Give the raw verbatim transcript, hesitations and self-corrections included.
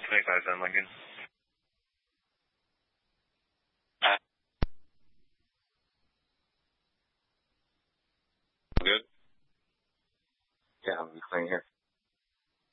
twenty-five Sun Lincoln. Good? Yeah, I'm clean here.